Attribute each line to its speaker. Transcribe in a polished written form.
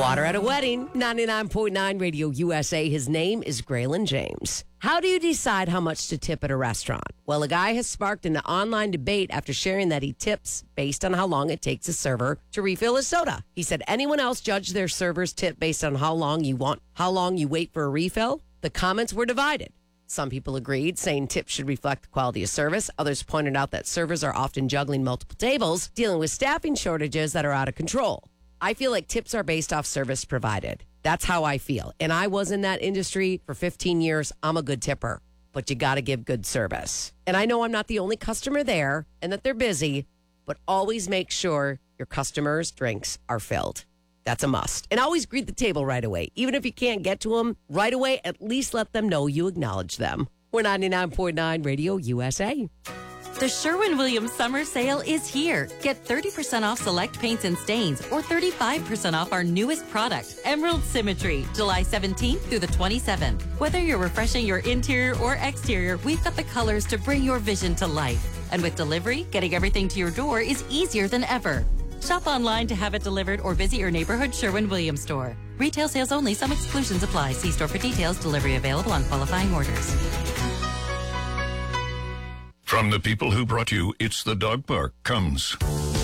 Speaker 1: Water at a Wedding, 99.9 Radio USA. His name is Graylin James. How do you decide how much to tip at a restaurant? Well, a guy has sparked an online debate after sharing that he tips based on how long it takes a server to refill his soda. He said, anyone else judge their server's tip based on how long you wait for a refill? The comments were divided. Some people agreed, saying tips should reflect the quality of service. Others pointed out that servers are often juggling multiple tables, dealing with staffing shortages that are out of control. I feel like tips are based off service provided. That's how I feel. And I was in that industry for 15 years. I'm a good tipper, but you got to give good service. And I know I'm not the only customer there and that they're busy, but always make sure your customers' drinks are filled. That's a must. And always greet the table right away. Even if you can't get to them right away, at least let them know you acknowledge them. We're 99.9 Radio USA.
Speaker 2: The Sherwin-Williams Summer Sale is here. Get 30% off select paints and stains or 35% off our newest product, Emerald Symmetry, July 17th through the 27th. Whether you're refreshing your interior or exterior, we've got the colors to bring your vision to life. And with delivery, getting everything to your door is easier than ever. Shop online to have it delivered or visit your neighborhood Sherwin-Williams store. Retail sales only. Some exclusions apply. See store for details. Delivery available on qualifying orders.
Speaker 3: From the people who brought you It's the Dog Park comes